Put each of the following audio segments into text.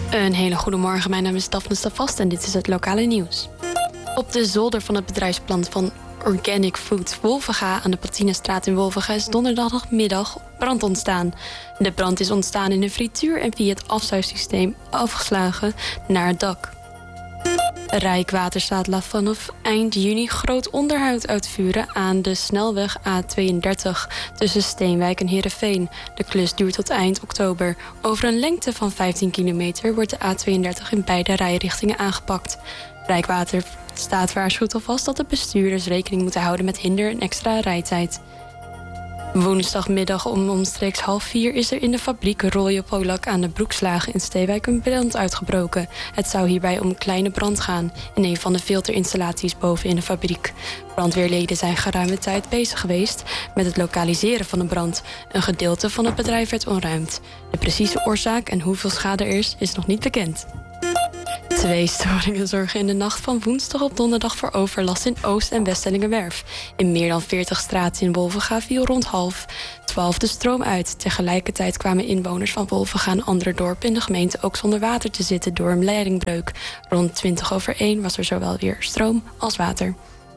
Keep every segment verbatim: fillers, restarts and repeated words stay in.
Een hele goede morgen, mijn naam is Daphne Stavast en dit is het lokale nieuws. Op de zolder van het bedrijfspand van Organic Food Wolvenga aan de Patinestraat in Wolvenga is donderdagmiddag brand ontstaan. De brand is ontstaan in een frituur en via het afzuigsysteem afgeslagen naar het dak. Rijkswaterstaat laat vanaf eind juni groot onderhoud uitvoeren aan de snelweg A tweeëndertig tussen Steenwijk en Heerenveen. De klus duurt tot eind oktober. Over een lengte van vijftien kilometer wordt de A tweeëndertig in beide rijrichtingen aangepakt. Rijkswaterstaat waarschuwt alvast dat de bestuurders rekening moeten houden met hinder en extra rijtijd. Woensdagmiddag om omstreeks half vier is er in de fabriek Royal Polak aan de Broekslagen in Steenwijk een brand uitgebroken. Het zou hierbij om een kleine brand gaan in een van de filterinstallaties boven in de fabriek. Brandweerleden zijn geruime tijd bezig geweest met het lokaliseren van de brand. Een gedeelte van het bedrijf werd ontruimd. De precieze oorzaak en hoeveel schade er is, is nog niet bekend. Twee storingen zorgen in de nacht van woensdag op donderdag voor overlast in Oost- en Weststellingenwerf. In meer dan veertig straten in Wolvenga viel rond half twaalf de stroom uit. Tegelijkertijd kwamen inwoners van Wolvenga en andere dorpen in de gemeente ook zonder water te zitten door een leidingbreuk. Rond twintig over één was er zowel weer stroom als water.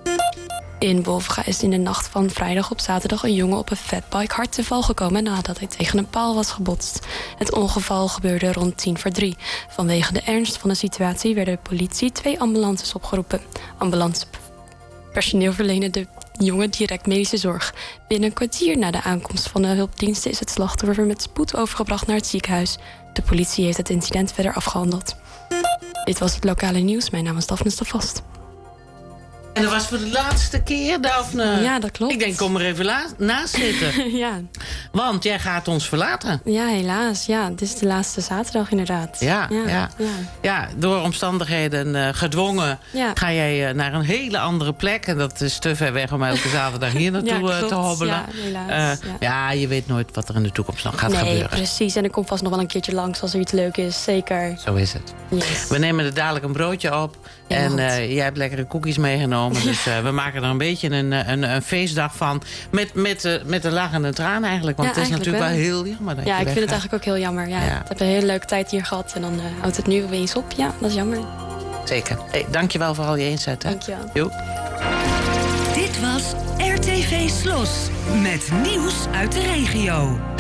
In Wolvenga is in de nacht van vrijdag op zaterdag een jongen op een fatbike hard te val gekomen nadat hij tegen een paal was gebotst. Het ongeval gebeurde rond tien voor drie. Vanwege de ernst van de situatie werden de politie twee ambulances opgeroepen. Ambulancepersoneel verleende de jongen direct medische zorg. Binnen een kwartier na de aankomst van de hulpdiensten is het slachtoffer met spoed overgebracht naar het ziekenhuis. De politie heeft het incident verder afgehandeld. Dit was het lokale nieuws. Mijn naam is Daphne Stavast. En dat was voor de laatste keer, Daphne. Ja, dat klopt. Ik denk, kom er even la- naast zitten. Ja. Want jij gaat ons verlaten. Ja, helaas. Ja, dit is de laatste zaterdag inderdaad. Ja, ja. ja. ja. ja door omstandigheden uh, gedwongen ja. ga jij uh, naar een hele andere plek. En dat is te ver weg om elke zaterdag hier naartoe ja, uh, te hobbelen. Ja, helaas. Uh, ja. ja, je weet nooit wat er in de toekomst nog gaat nee, gebeuren. Precies. En er komt vast nog wel een keertje langs als er iets leuk is. Zeker. Zo is het. Yes. We nemen er dadelijk een broodje op. Ja, en uh, jij hebt lekkere cookies meegenomen. Dus uh, we maken er een beetje een, een, een feestdag van. Met, met, uh, met de lach en de traan eigenlijk. Want ja, het is natuurlijk wel, wel heel jammer. Dat ja, je ik vind het weggaat. eigenlijk ook heel jammer. Ja, Ja. Ik heb een hele leuke tijd hier gehad. En dan uh, houdt het nu opeens op. Ja, dat is jammer. Zeker. Hey, dankjewel voor al je inzet. Hè? Dankjewel. Jo. Dit was R T V Slos. Met nieuws uit de regio.